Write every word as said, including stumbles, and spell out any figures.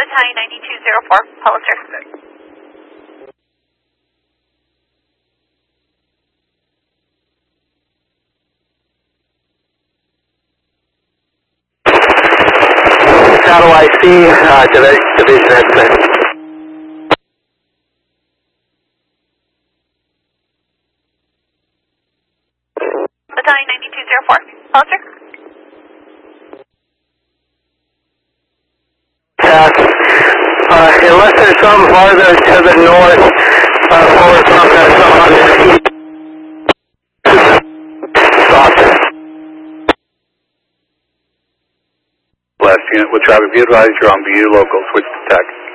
Battalion ninety-two oh four, Pulitzer. Satellite C, uh, Division, Division Estimate. Battalion ninety-two oh four, Pulitzer. Pass. Uh, unless there's some farther to the north, uh, forward pump that's on the east. Stop. Last unit, we'll try to be advised you're on B U local, switch to tech.